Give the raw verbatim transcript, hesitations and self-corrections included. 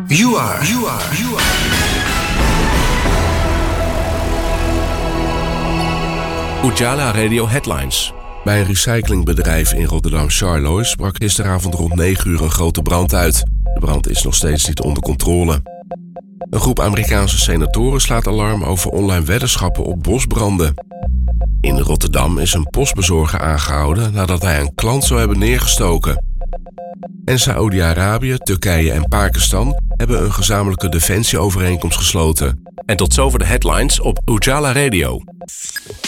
You are. You are. You are. Ujala Radio Headlines. Bij een recyclingbedrijf in Rotterdam-Charloes brak gisteravond rond negen uur een grote brand uit. De brand is nog steeds niet onder controle. Een groep Amerikaanse senatoren slaat alarm over online weddenschappen op bosbranden. In Rotterdam is een postbezorger aangehouden nadat hij een klant zou hebben neergestoken. En Saoedi-Arabië, Turkije en Pakistan hebben een gezamenlijke defensieovereenkomst gesloten. En tot zover de headlines op Ujala Radio.